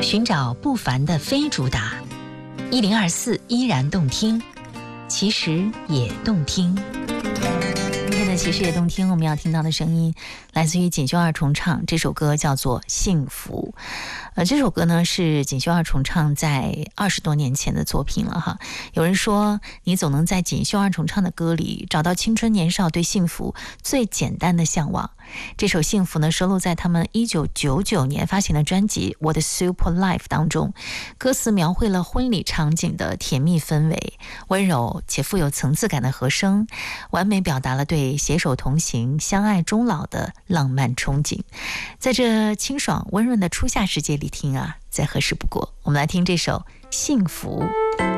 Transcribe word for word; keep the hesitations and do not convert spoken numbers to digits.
寻找不凡的非主打，一零二四依然动听，其实也动听。今天的其实也动听，我们要听到的声音来自于锦绣二重唱，这首歌叫做《幸福》。呃，这首歌呢是锦绣二重唱在二十多年前的作品了哈。有人说，你总能在锦绣二重唱的歌里找到青春年少对幸福最简单的向往。这首《幸福》呢，收录在他们一九九九年发行的专辑《我的 Super Life》当中。歌词描绘了婚礼场景的甜蜜氛围，温柔且富有层次感的和声，完美表达了对携手同行、相爱终老的浪漫憧憬。在这清爽温润的初夏世界里听啊，再合适不过。我们来听这首《幸福》。